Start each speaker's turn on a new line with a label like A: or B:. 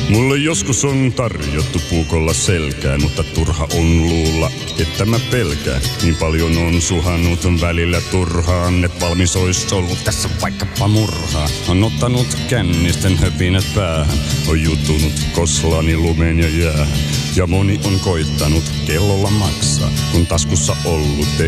A: Mulle joskus on tarjottu puukolla selkään, mutta turha on luulla, että mä pelkään. Niin paljon on suhannut välillä turhaan, et valmis ois ollut tässä vaikkapa murhaa. On ottanut kännisten höpinät päähän, on jutunut koslani lumeen ja jäähän. Ja moni on koittanut kellolla maksaa, kun taskussa ollut ei